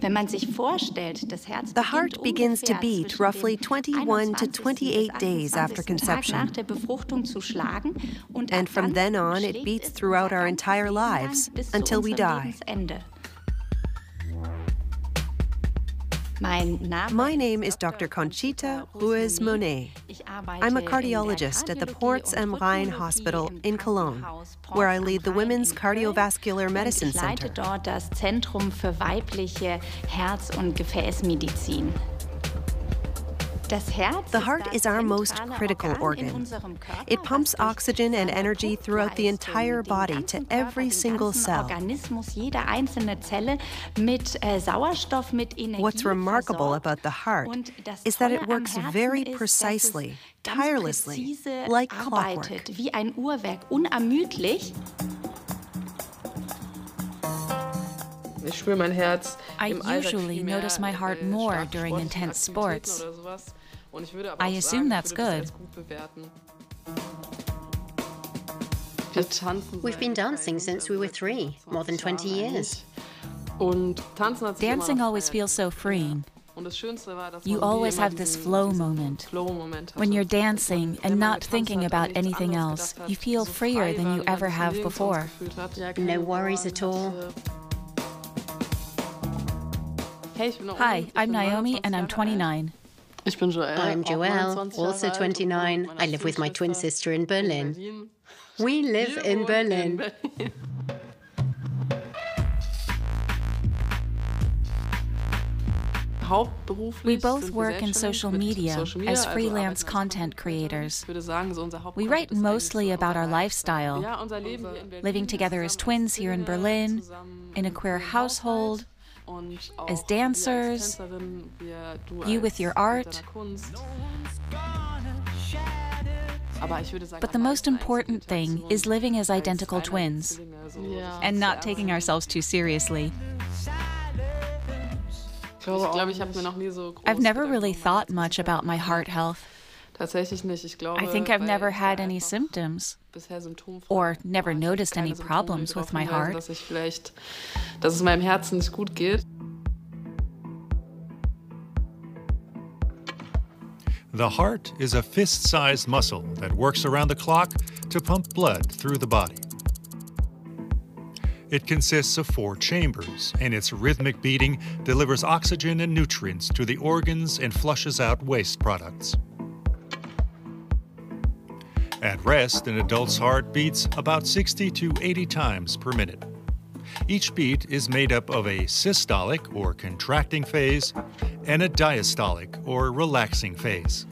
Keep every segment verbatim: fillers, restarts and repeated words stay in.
The heart begins to beat roughly twenty-one to twenty-eight days after conception. And from then on, it beats throughout our entire lives until we die. My name is Doctor Conchita Ruiz Monet. I'm a cardiologist at the Porz am Rhein Hospital in Cologne, where I lead the Women's Cardiovascular Medicine Center. The heart is our most critical organ. It pumps oxygen and energy throughout the entire body to every single cell. What's remarkable about the heart is that it works very precisely, tirelessly, like clockwork. I usually notice my heart more during intense sports. I assume that's good. We've been dancing since we were three, more than twenty years. Dancing always feels so freeing. You always have this flow moment. When you're dancing and not thinking about anything else, you feel freer than you ever have before. No worries at all. Hi, I'm Naomi and I'm twenty-nine. I'm Joelle, also twenty-nine. I live with my twin sister in Berlin. We live in Berlin. We both work in social media as freelance content creators. We write mostly about our lifestyle, living together as twins here in Berlin, in a queer household, as dancers, you with your art. But the most important thing is living as identical twins and not taking ourselves too seriously. I've never really thought much about my heart health. I think I've never had any symptoms or never noticed any problems with my heart. The heart is a fist-sized muscle that works around the clock to pump blood through the body. It consists of four chambers, and its rhythmic beating delivers oxygen and nutrients to the organs and flushes out waste products. At rest, an adult's heart beats about sixty to eighty times per minute. Each beat is made up of a systolic, or contracting phase, and a diastolic, or relaxing phase.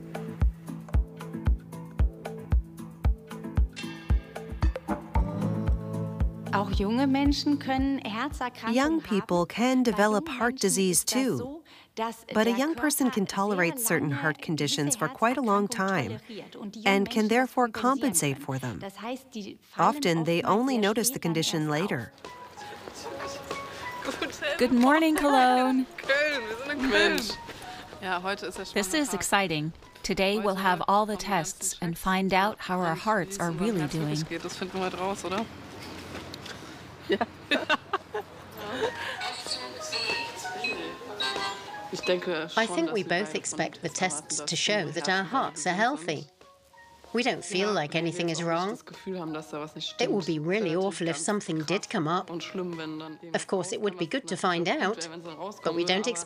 Young people can develop heart disease too, but a young person can tolerate certain heart conditions for quite a long time and can therefore compensate for them. Often, they only notice the condition later. Good morning, Cologne. This is exciting. Today we'll have all the tests and find out how our hearts are really doing. I think we both expect the tests to show that our hearts are healthy. We don't feel like anything is wrong. It would be really awful if something did come up. Of course, it would be good to find out, but we don't expect